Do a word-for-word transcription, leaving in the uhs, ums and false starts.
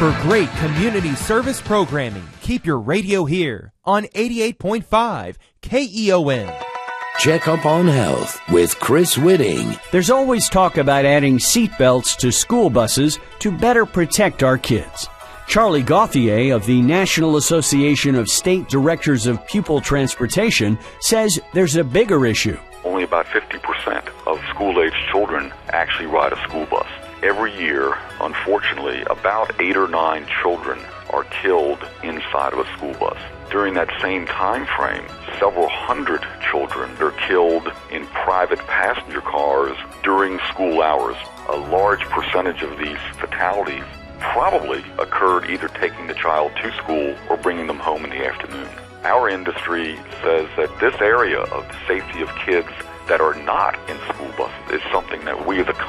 For great community service programming, keep your radio here on eighty-eight point five K E O N. Check up on health with Chris Whitting. There's always talk about adding seatbelts to school buses to better protect our kids. Charlie Gauthier of the National Association of State Directors of Pupil Transportation says there's a bigger issue. Only about fifty percent of school-aged children actually ride a school bus. Every year, unfortunately, about eight or nine children are killed inside of a school bus. During that same time frame, several hundred children are killed in private passenger cars during school hours. A large percentage of these fatalities probably occurred either taking the child to school or bringing them home in the afternoon. Our industry says that this area of the safety of kids that are not in school buses is something that we as a